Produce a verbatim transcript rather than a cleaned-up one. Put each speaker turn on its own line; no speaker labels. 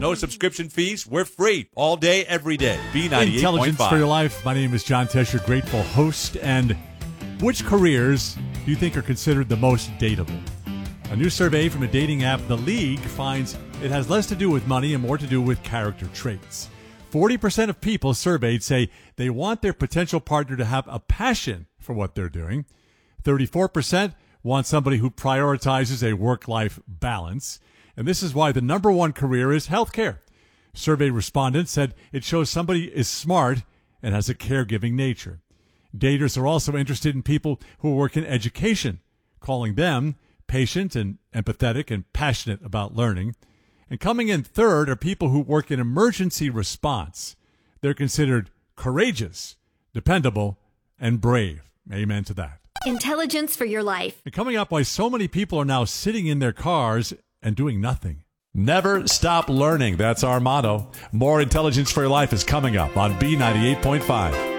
No subscription fees. We're free all day, every day. B ninety-eight point five.
Intelligence for your life. My name is John Tesher, grateful host. And which careers do you think are considered the most dateable? A new survey from a dating app, The League, finds it has less to do with money and more to do with character traits. forty percent of people surveyed say they want their potential partner to have a passion for what they're doing. thirty-four percent want somebody who prioritizes a work-life balance. And this is why the number one career is healthcare. Survey respondents said it shows somebody is smart and has a caregiving nature. Daters are also interested in people who work in education, calling them patient and empathetic and passionate about learning. And coming in third are people who work in emergency response. They're considered courageous, dependable, and brave. Amen to that.
Intelligence for your life.
And coming up, why so many people are now sitting in their cars and doing nothing.
Never stop learning. That's our motto. More Intelligence for Your Life is coming up on B ninety-eight point five.